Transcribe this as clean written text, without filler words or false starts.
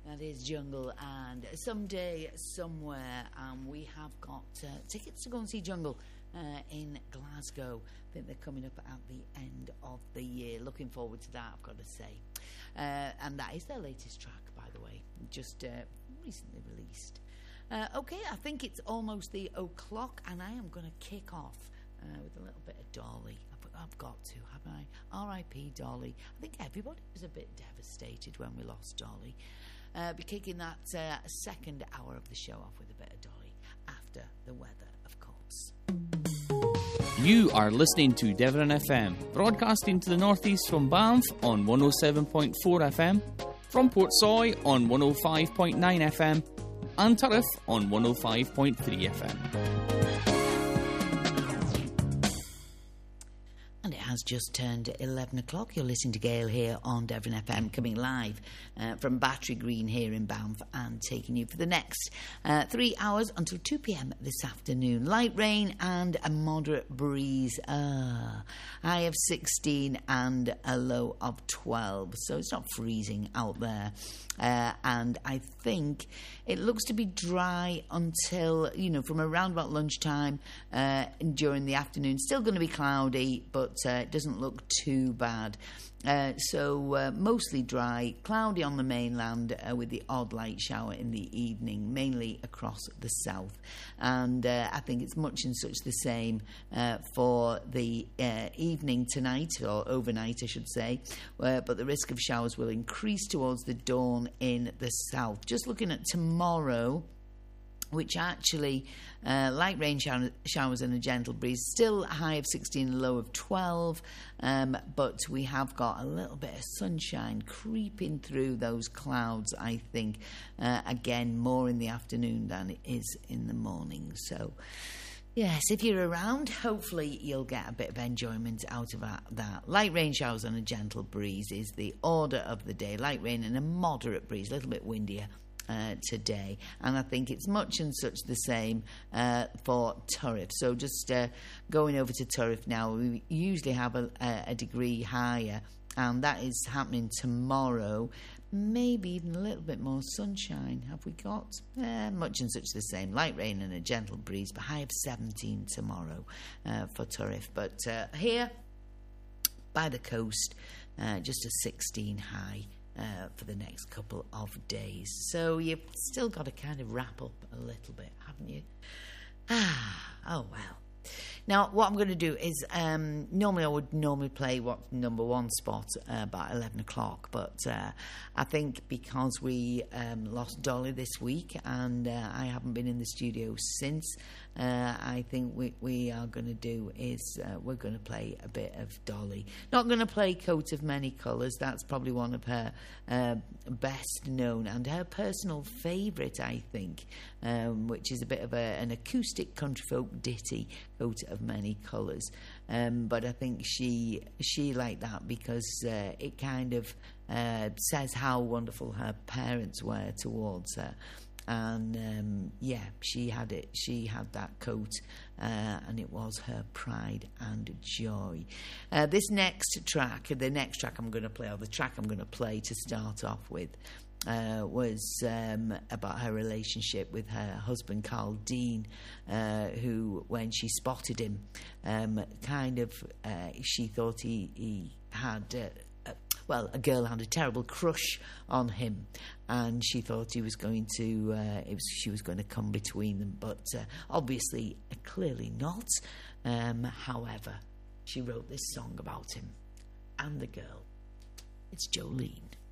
That is Jungle, and someday, somewhere, we have got tickets to go and see Jungle in Glasgow. I think they're coming up at the end of the year. Looking forward to that, I've got to say. And that is their latest track, by the way, just recently released. Okay, I think it's almost the o'clock, and I am going to kick off with a little bit of Dolly. I've got to, haven't I? R.I.P. Dolly. I think everybody was a bit devastated when we lost Dolly. Be kicking that second hour of the show off with a bit of Dolly after the weather, of course. You are listening to Devon FM, broadcasting to the northeast from Banff on 107.4 FM, from Portsoy on 105.9 FM, and Turriff on 105.3 FM. And it has just turned 11 o'clock. You're listening to Gail here on Devon FM, coming live from Battery Green here in Banff and taking you for the next 3 hours until 2 p.m. this afternoon. Light rain and a moderate breeze. High of 16 and a low of 12. So it's not freezing out there. And I think it looks to be dry until, from around about lunchtime during the afternoon. Still going to be cloudy, but it doesn't look too bad. So mostly dry, cloudy on the mainland with the odd light shower in the evening, mainly across the south. And I think it's much and such the same for the evening tonight, or overnight I should say, but the risk of showers will increase towards the dawn in the south. Just looking at tomorrow, which actually light rain showers and a gentle breeze, still a high of 16, a low of 12, but we have got a little bit of sunshine creeping through those clouds, I think, again more in the afternoon than it is in the morning. So yes, if you're around, hopefully you'll get a bit of enjoyment out of that. Light rain showers and a gentle breeze is the order of the day. Light rain and a moderate breeze, a little bit windier today, and I think it's much and such the same for Turriff. So just going over to Turriff now, we usually have a degree higher, and that is happening tomorrow. Maybe even a little bit more sunshine. Have we got much and such the same? Light rain and a gentle breeze, but high of 17 tomorrow for Turriff. But here by the coast, just a 16 high for the next couple of days. So you've still got to kind of wrap up a little bit, haven't you? Oh well. Now, what I'm going to do is, normally I would play what number one spot about 11 o'clock, but I think because we lost Dolly this week and I haven't been in the studio since, I think we are going to do is we're going to play a bit of Dolly. Not going to play Coat of Many Colours. That's probably one of her best known and her personal favourite, I think, which is a bit of an acoustic country folk ditty, Coat of Many Colours. But I think she liked that because it kind of says how wonderful her parents were towards her. And she had it. She had that coat, and it was her pride and joy. This next track, the next track I'm going to play, or the track I'm going to play to start off with, was about her relationship with her husband Carl Dean, who, when she spotted him, she thought he had. A girl had a terrible crush on him, and she thought he was going to. She was going to come between them, but obviously, clearly not. However, she wrote this song about him and the girl. It's Jolene.